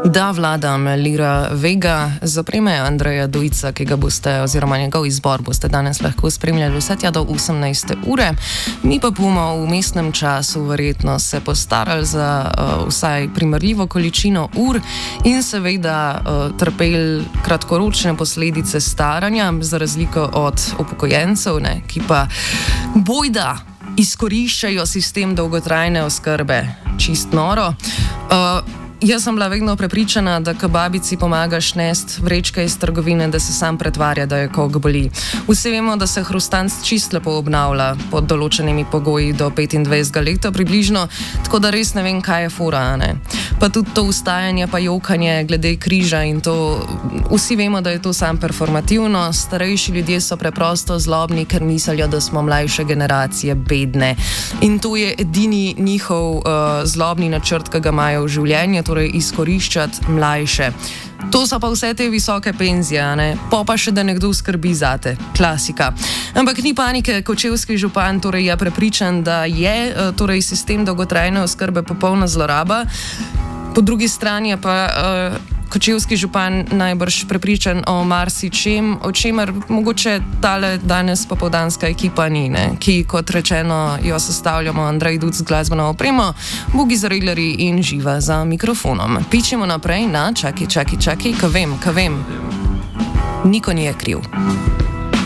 Da vlada Lira Vega zapreme Andreja Dujca, ki ga boste, oziroma njegov izbor boste danes lahko spremljali vse tja do 18. ure. Mi pa bomo v mestnem času verjetno se postarali za vsaj primerljivo količino ur in seveda trpeli kratkoročne posledice staranja, za razliko od upokojencev, ki pa bojda izkoriščajo sistem dolgotrajne oskrbe čist noro. Jaz sem bila vedno prepričana, da ko babici pomagaš nest vrečke iz trgovine, da se sam pretvarja, da je koga boli. Vsi vemo, da se hrustanc čist lepo obnavlja pod določenimi pogoji do 25 leta približno, tako da res ne vem, kaj je fora, ne. Pa tudi to vstajanje pa jokanje glede križa in to, vsi vemo, da je to sam performativno, starejši ljudje so preprosto zlobni, ker mislijo, da smo mlajše generacije bedne. In to je edini njihov zlobni načrt, ki ga imajo v življenju, torej izkoriščati mlajše. To so pa vse te visoke penzije, pa še da nekdo skrbi zate. Klasika. Ampak ni panike, kočevski župan torej je prepričan, da je torej sistem dolgotrajne oskrbe popolna zloraba. Po drugi strani je pa kočevski župan najbrž prepričan o marsičem, o čemer mogoče tale danes popoldanska ekipa ni, ki, kot rečeno, jo sestavljamo Andrej Duc z glasbeno opremo, Bogi Zrejlerji in Živa za mikrofonom. Pičemo naprej na čaki, ka vem. Niko ni je kriv.